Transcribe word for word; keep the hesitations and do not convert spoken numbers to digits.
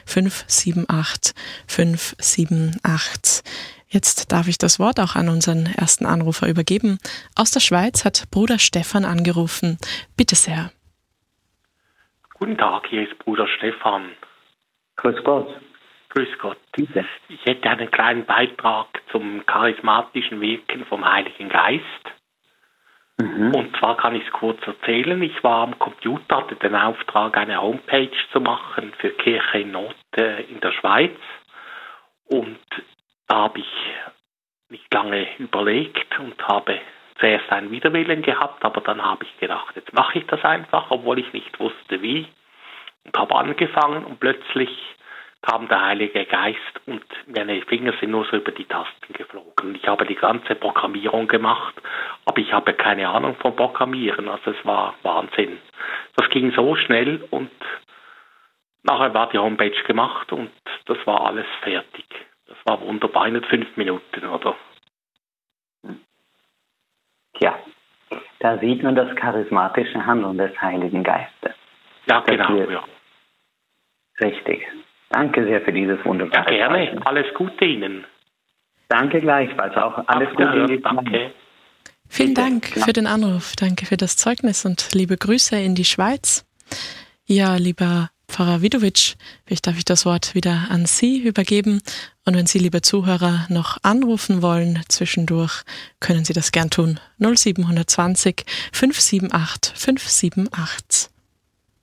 fünf sieben acht fünf sieben acht. Jetzt darf ich das Wort auch an unseren ersten Anrufer übergeben. Aus der Schweiz hat Bruder Stefan angerufen. Bitte sehr. Guten Tag, hier ist Bruder Stefan. Grüß Gott. Grüß Gott. Bitte. Ich hätte einen kleinen Beitrag zum charismatischen Wirken vom Heiligen Geist. Mhm. Und zwar kann ich es kurz erzählen. Ich war am Computer, hatte den Auftrag, eine Homepage zu machen für Kirche in Not äh, in der Schweiz. Und da habe ich nicht lange überlegt und habe zuerst einen Widerwillen gehabt, aber dann habe ich gedacht, jetzt mache ich das einfach, obwohl ich nicht wusste wie. Und habe angefangen und plötzlich kam der Heilige Geist und meine Finger sind nur so über die Tasten geflogen. Ich habe die ganze Programmierung gemacht, aber ich habe keine Ahnung vom Programmieren, also es war Wahnsinn. Das ging so schnell und nachher war die Homepage gemacht und das war alles fertig. Das war wunderbar, in fünf Minuten, oder? Ja, da sieht man das charismatische Handeln des Heiligen Geistes. Ja, genau, ja. Richtig. Danke sehr für dieses wunderbare Ja, gerne. Zeichen. Alles Gute Ihnen. Danke gleichfalls auch. Alles Auf Gute Wiederhören. Ihnen. Danke. Vielen Bitte. Dank für den Anruf. Danke für das Zeugnis und liebe Grüße in die Schweiz. Ja, lieber Pfarrer Vidovic, vielleicht darf ich das Wort wieder an Sie übergeben. Und wenn Sie, liebe Zuhörer, noch anrufen wollen zwischendurch, können Sie das gern tun. null sieben zwei null fünf sieben acht fünf sieben acht.